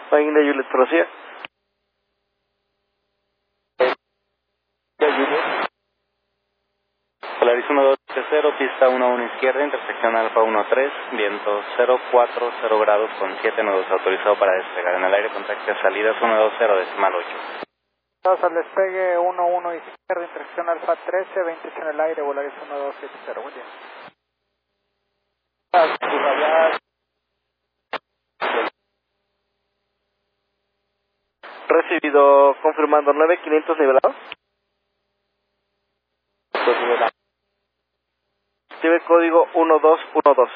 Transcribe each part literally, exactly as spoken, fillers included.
Magna Juliet Rocía. Polaris uno dos cero, pista uno uno izquierda, intersección Alfa uno tres, viento cero cuatro cero grados con siete nudos, autorizado para despegar en el aire, contacto de salidas uno dos cero decimal ocho. Dos al despegue uno uno izquierda, intersección Alfa trece, veintiocho en el aire, Volaris uno dos siete cero, buen día. Recibido, confirmando nueve quinientos nivelado. Recibe código uno dos uno dos.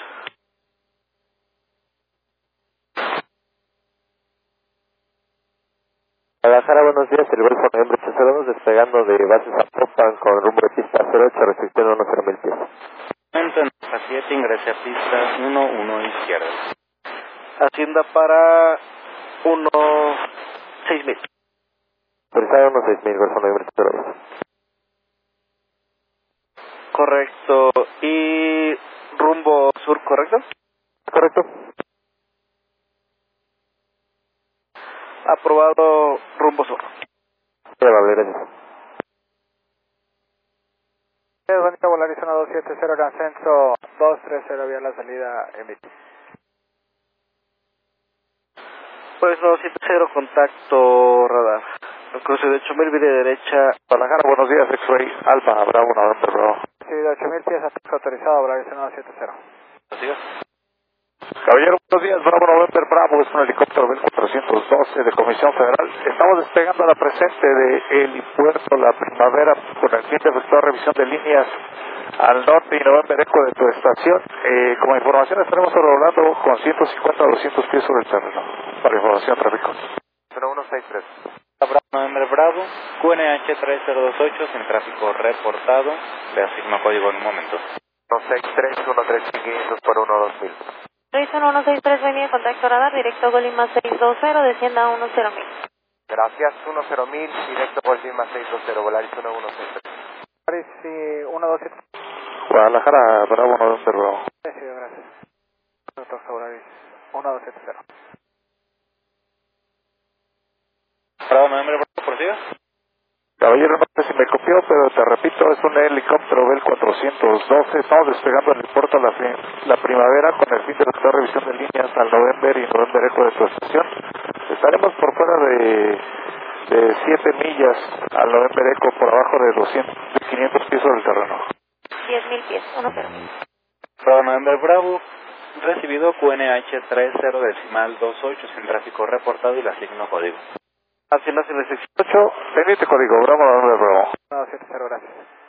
Guadalajara, buenos días, el Golfo Noviembre ocho cero dos, despegando de bases a Popan con rumbo de pista cero ocho, restricción uno cero mil pies. Momento en Alfa siete, ingrese a pista uno uno izquierda. Hacienda para uno seis mil. Autorizado uno seis mil, Golfo Noviembre ocho cero dos. Correcto. Y rumbo sur, ¿correcto? Correcto. Aprobado, rumbo sur. Muy amable, gracias. Buen día, Volaris uno dos siete cero, en ascenso dos tres cero, vía la salida en Viti. Pues uno siete cero, contacto radar. El cruce de ocho mil, vía derecha. Guadalajara, buenos días, X-Ray Alfa, Bravo, November, Bravo. Recibido ocho mil pies, ataque autorizado, Volaris uno dos siete cero. ¿Siga? Caballero, buenos días, Bravo, November, Bravo, es un helicóptero Bell cuatrocientos doce de Comisión Federal. Estamos despegando a la presente de Helipuerto La Primavera con el fin de efectuar revisión de líneas al norte y November Eco de tu estación. Eh, como información estaremos sobrevolando con ciento cincuenta a doscientos pies sobre el terreno. Para información, tráfico. cero uno seis tres. Bravo, November Bravo, Q N H tres cero dos ocho, sin tráfico reportado. Le asigno código en un momento. uno seis tres, uno tres quinientos por uno dos mil. Reason uno seis tres, venía contacto radar, directo Golima seis dos cero, descienda a uno cero mil. Gracias, uno cero mil, directo por Lima seis dos cero, Volaris uno uno seis tres. Volaris uno dos siete cero. Guadalajara, Bravo, November, Bravo. Recibido, gracias. Doctor Volaris uno dos siete cero. Bravo, November Bravo, ¿prosiga? Caballero, no sé si me copió, pero te repito, es un helicóptero Bell cuatrocientos doce. Estamos despegando en el puerto la, la Primavera con el fin de efectuar revisión de líneas al November y November Eco de tu estación. Estaremos por fuera de, de siete millas al November Eco, por abajo de doscientos, de quinientos pies sobre el terreno. diez mil pies, uno cero. Bravo, November Bravo, recibido Q N H tres cero decimal dos ocho, sin tráfico reportado y le asigno código. Asignación de ocho, pendiente código, Bravo, November, Bravo. uno dos siete cero, gracias.